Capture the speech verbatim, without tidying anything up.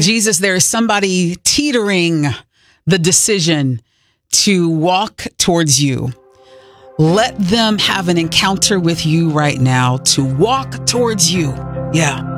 Jesus, there is somebody teetering the decision to walk towards you. Let them have an encounter with you right now to walk towards you. Yeah.